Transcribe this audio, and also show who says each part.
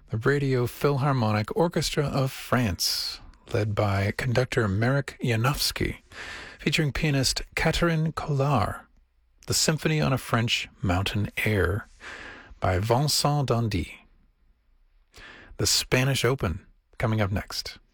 Speaker 1: the Radio Philharmonic Orchestra of France, led by conductor Marek Janowski, featuring pianist Catherine Collard, the Symphony on a French Mountain Air by Vincent Dandy. The Spanish Open, coming up next.